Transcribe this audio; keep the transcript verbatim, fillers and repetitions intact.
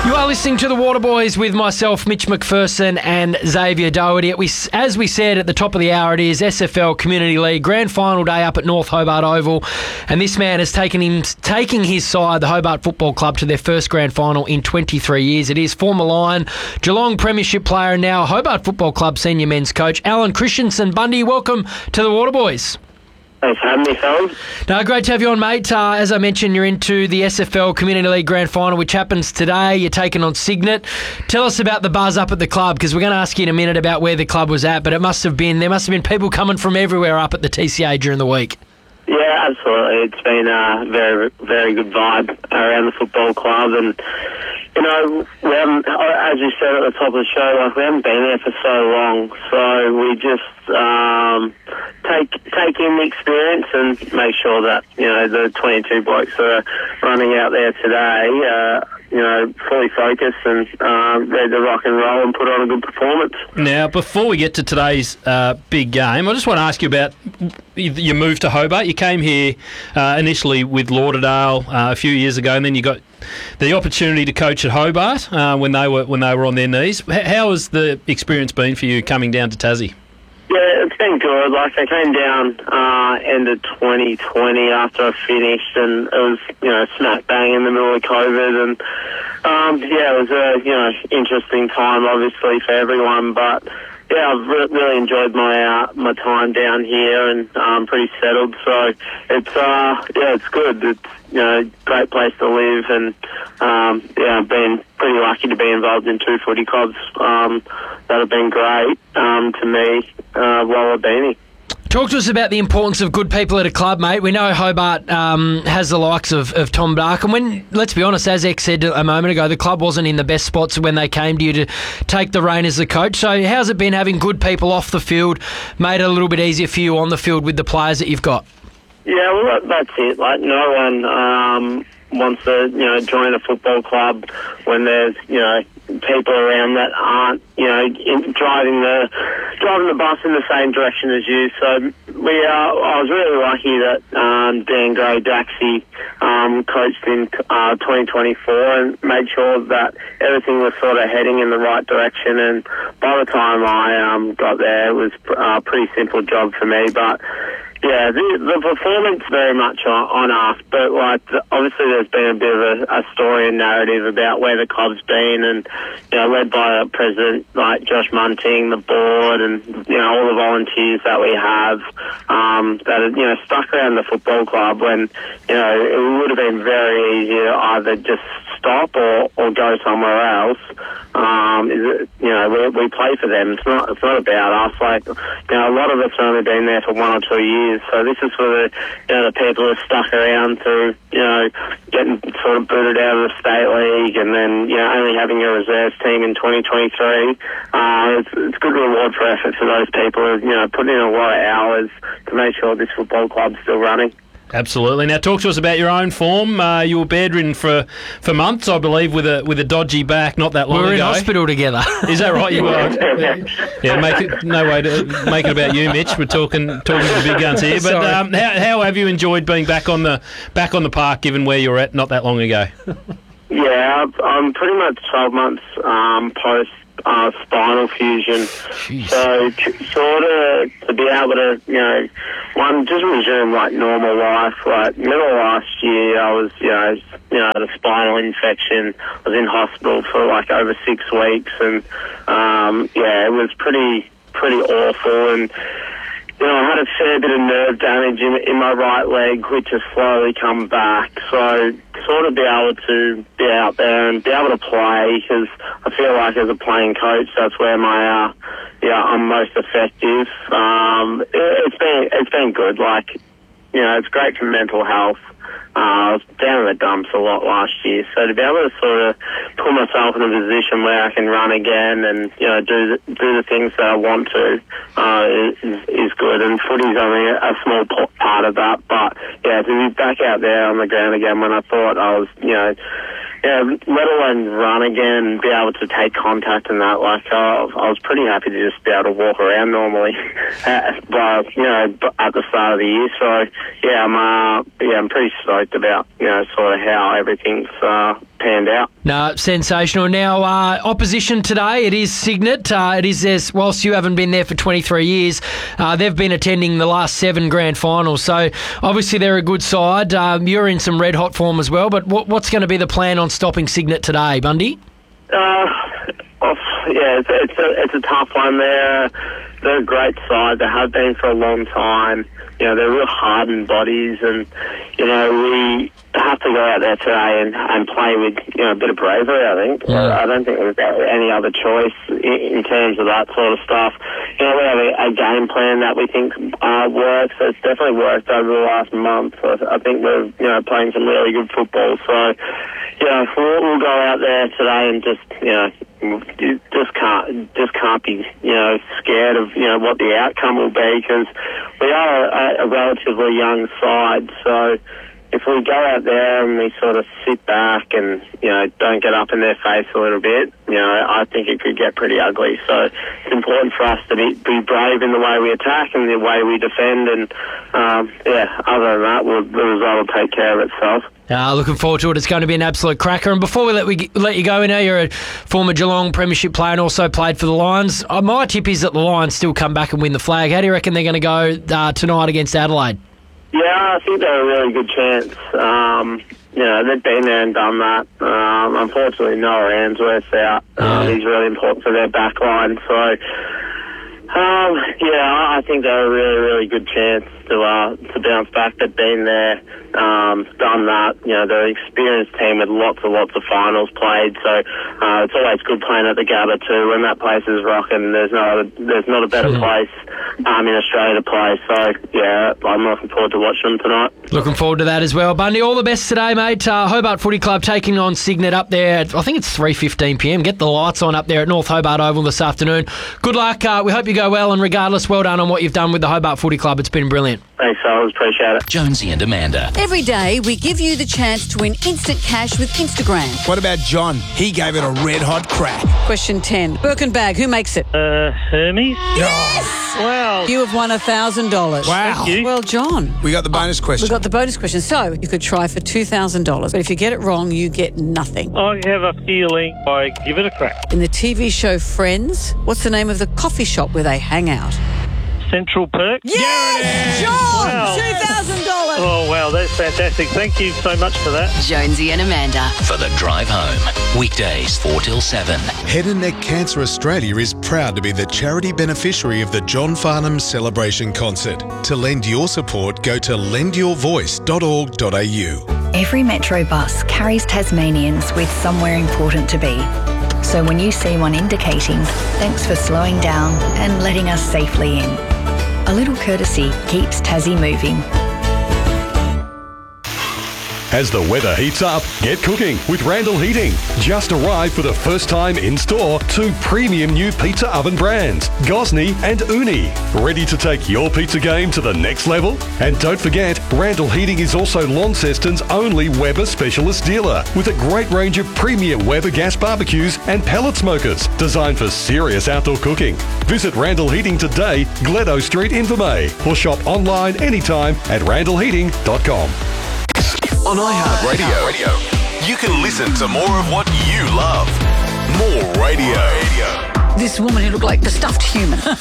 You are listening to The Waterboys with myself, Mitch McPherson and Xavier Doherty. We, as we said at the top of the hour, it is S F L Community League Grand Final day up at North Hobart Oval, and this man has taken him, taking his side, the Hobart Football Club, to their first Grand Final in twenty-three years. It is former Lion, Geelong Premiership player and now Hobart Football Club senior men's coach, Alan Christensen. Bundy, welcome to The Waterboys. Thanks for having me, fellas. No, great to have you on, mate. Uh, as I mentioned, you're into the S F L Community League Grand Final, which happens today. You're taking on Cygnet. Tell us about the buzz up at the club, because we're going to ask you in a minute about where the club was at, but it must have been, there must have been people coming from everywhere up at the T C A during the week. Yeah, absolutely. It's been a very, very good vibe around the football club, and you know, we haven't, as you said at the top of the show, like we haven't been there for so long, so we just um, take take in the experience and make sure that, you know, the twenty-two blokes that are running out there today, uh, you know, fully focused and um, ready to rock and roll and put on a good performance. Now, before we get to today's uh, big game, I just want to ask you about your move to Hobart. You came here uh, initially with Lauderdale uh, a few years ago, and then you got the opportunity to coach at Hobart uh, when they were when they were on their knees. How has the experience been for you coming down to Tassie? Yeah, it's been good. Like, I came down uh, end of twenty twenty after I finished, and it was, you know, smack bang in the middle of COVID, and um, yeah, it was a, you know, interesting time, obviously, for everyone, but yeah, I've re- really enjoyed my uh, my time down here, and I'm um, pretty settled. So it's uh yeah, it's good. It's, you know, great place to live, and um, yeah, I've been pretty lucky to be involved in two footy clubs um, that have been great um, to me uh, while I've been here. Talk to us about the importance of good people at a club, mate. We know Hobart um, has the likes of, of Tom Dark, and when, let's be honest, as X said a moment ago, the club wasn't in the best spots when they came to you to take the reign as the coach. So how's it been having good people off the field, made it a little bit easier for you on the field with the players that you've got? Yeah, well, that's it. Like, no one um, wants to, you know, join a football club when there's, you know, people around that aren't, you know, in, driving the driving the bus in the same direction as you. So we are. I was really lucky that um, Dan Gray Daxi um, coached in uh, twenty twenty-four and made sure that everything was sort of heading in the right direction. And by the time I um, got there, it was a pretty simple job for me, but. Yeah, the, the performance very much on, on us, but like the, obviously there's been a bit of a, a story and narrative about where the club's been, and you know, led by a president like Josh Munting, the board, and you know, all the volunteers that we have um, that are, you know, stuck around the football club when, you know, it would have been very easy to either just stop or, or go somewhere else. Um, is it, you know, we, we play for them. It's not, it's not about us. Like, you know, a lot of us have only been there for one or two years. So this is for the, you know, the people who are stuck around through, you know, getting sort of booted out of the state league, and then, you know, only having a reserves team in twenty twenty-three. Uh, it's, it's good reward for effort for those people who, you know, put in a lot of hours to make sure this football club's still running. Absolutely. Now, talk to us about your own form. Uh, you were bedridden for, for months, I believe, with a with a dodgy back not that long ago. We were in hospital together. Is that right? You were. Yeah, make it no way to make it about you, Mitch. We're talking talking to the big guns here. But um, how how have you enjoyed being back on the back on the park, given where you were at not that long ago? Yeah, I'm pretty much twelve months um, post. Uh, spinal fusion. Jeez. So t- sort of to be able to, you know, one, just resume like normal life. Like middle of last year, I was, you know, you know, the spinal infection. I was in hospital for like over six weeks, and um, yeah, it was pretty pretty awful. And you know, I had a fair bit of nerve damage in, in my right leg, which has slowly come back. So sort of be able to be out there and be able to play, because I feel like as a playing coach, that's where my uh, yeah I'm most effective. Um, it, it's been it's been good. Like, you know, it's great for mental health. Uh, I was down in the dumps a lot last year, so to be able to sort of put myself in a position where I can run again and, you know, do the, do the things that I want to uh, is, is good. And footy's only a small part of that, but yeah, to be back out there on the ground again when I thought I was, you know, yeah, let alone run again and be able to take contact and that, like, uh, I was pretty happy to just be able to walk around normally, at, but, you know, at the start of the year. So, yeah, I'm, uh, yeah, I'm pretty stoked about, you know, sort of how everything's uh, panned out. No, sensational. Now, uh, opposition today, it is Signet. Uh, it is theirs, whilst you haven't been there for twenty-three years, uh, they've been attending the last seven grand finals. So, obviously, they're a good side. Um, you're in some red-hot form as well, but what, what's going to be the plan on stopping Signet today, Bundy? Uh, well, yeah, it's, it's, a, it's a tough one. They're, they're a great side. They have been for a long time. You know, they're real hardened bodies, and, you know, we have to go out there today and, and play with, you know, a bit of bravery, I think. Yeah. I don't think we've got any other choice in, in terms of that sort of stuff. You know, we have a, a game plan that we think uh, works. It's definitely worked over the last month. I, I think we're, you know, playing some really good football. So, you know, we'll, we'll go out there today and just, you know, you just can't just can't be, you know, scared of, you know, what the outcome will be, because we are a, a relatively young side. So if we go out there and we sort of sit back and, you know, don't get up in their face a little bit, you know, I think it could get pretty ugly. So it's important for us to be, be brave in the way we attack and the way we defend. And, um, yeah, other than that, we'll, the result will take care of itself. Uh, looking forward to it. It's going to be an absolute cracker. And before we let we let you go, we know you're a former Geelong Premiership player and also played for the Lions. Uh, my tip is that the Lions still come back and win the flag. How do you reckon they're going to go uh, tonight against Adelaide? Yeah, I think they're a really good chance. Um, you know, they've been there and done that. Um, unfortunately, Noah Answorth's out. Um, Yeah. He's really important for their back line. So, um, yeah, I think they're a really, really good chance to uh, to bounce back. They've been there, um, done that. You know, they're an experienced team with lots and lots of finals played. So uh, it's always good playing at the Gabba too. When that place is rocking, there's no other, there's not a better Yeah. place um, in Australia to play. So yeah, I'm looking forward to watching them tonight. Looking forward to that as well. Bundy, all the best today, mate. Uh, Hobart Footy Club taking on Signet up there. At, I think it's three fifteen p m. Get the lights on up there at North Hobart Oval this afternoon. Good luck. Uh, we hope you go well, and regardless, well done on what you've done with the Hobart Footy Club. It's been brilliant. Thanks, fellas. Appreciate it. Jonesy and Amanda. Every day, we give you the chance to win instant cash with Instagram. What about John? He gave it a red-hot crack. Question ten. Birkenbag, who makes it? Uh, Hermes? Yes! Wow. You have won one thousand dollars. Wow. Thank you. Well, John. We got the bonus question. We've got the bonus question. So, you could try for two thousand dollars, but if you get it wrong, you get nothing. I have a feeling I give it a crack. In the T V show Friends, what's the name of the coffee shop where they hang out? Central Perk? Yes! John! Wow. two thousand dollars! Oh, wow, that's fantastic. Thank you so much for that. Jonesy and Amanda. For the drive home. Weekdays four till seven. Head and Neck Cancer Australia is proud to be the charity beneficiary of the John Farnham Celebration Concert. To lend your support, go to lend your voice dot org dot a u. Every Metro bus carries Tasmanians with somewhere important to be. So when you see one indicating, thanks for slowing down and letting us safely in. A little courtesy keeps Tassie moving. As the weather heats up, get cooking with Randall Heating. Just arrived for the first time in store two premium new pizza oven brands, Gosney and Uni. Ready to take your pizza game to the next level? And don't forget, Randall Heating is also Launceston's only Weber specialist dealer with a great range of premium Weber gas barbecues and pellet smokers designed for serious outdoor cooking. Visit Randall Heating today, Gledo Street, Invermay, or shop online anytime at randall heating dot com. On iHeartRadio, you can listen to more of what you love. More radio. This woman who looked like the stuffed human.